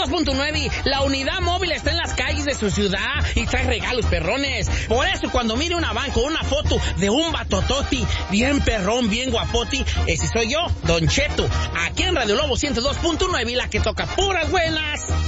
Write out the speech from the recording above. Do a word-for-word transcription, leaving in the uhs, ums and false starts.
dos punto nueve, la unidad móvil está en las calles de su ciudad y trae regalos perrones. Por eso cuando mire una van con una foto de un batototi bien perrón, bien guapoti, ese soy yo, Don Cheto, aquí en Radio Lobo ciento dos punto nueve, la que toca puras buenas.